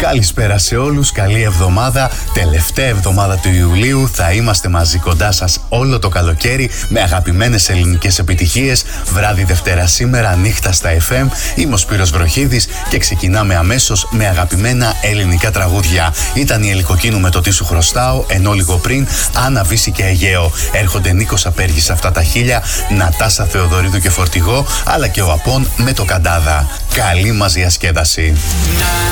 Καλησπέρα σε όλους, καλή εβδομάδα. Τελευταία εβδομάδα του Ιουλίου θα είμαστε μαζί κοντά σας όλο το καλοκαίρι με αγαπημένες ελληνικές επιτυχίες. Βράδυ Δευτέρα σήμερα, νύχτα στα FM. Είμαι ο Σπύρος Βροχίδης και ξεκινάμε αμέσως με αγαπημένα ελληνικά τραγούδια. Ήταν η Ελικοκίνου με το Τι σου χρωστάω, ενώ λίγο πριν Άννα Βύση και Αιγαίο. Έρχονται Νίκος Απέργης αυτά τα χίλια, Νατάσα Θεοδωρίδου και Φορτηγό, αλλά και ο Απών με το Καντάδα. Καλή μας διασκέδαση.